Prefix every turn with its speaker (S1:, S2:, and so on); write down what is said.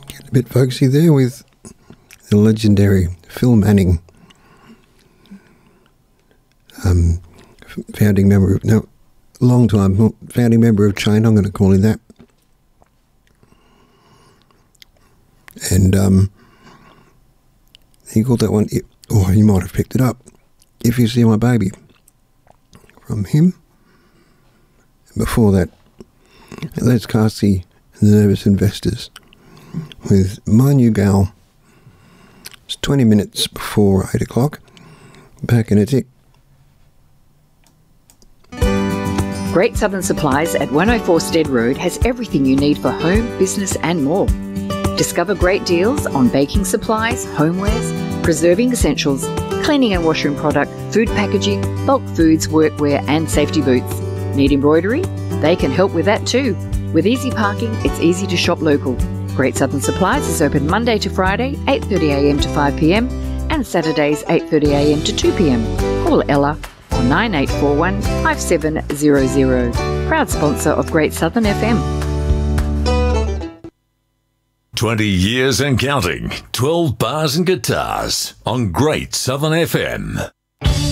S1: Getting a bit folksy there with the legendary Phil Manning, founding member of, no, long time founding member of Chain, I'm going to call him that. And he called that one, or he might have picked it up, If You See My Baby, from him. And before that, Les Carsey and the Nervous Investors with My New Gal. It's 20 minutes before 8 o'clock. Back in a tick.
S2: Great Southern Supplies at 104 Stead Road has everything you need for home, business and more. Discover great deals on baking supplies, homewares, preserving essentials, cleaning and washroom product, food packaging, bulk foods, workwear and safety boots. Need embroidery? They can help with that too. With easy parking, it's easy to shop local. Great Southern Supplies is open Monday to Friday, 8:30am to 5pm and Saturdays 8:30am to 2pm. Call Ella on 9841 5700. Proud sponsor of Great Southern FM.
S3: 20 years and counting. 12 bars and guitars on Great Southern FM.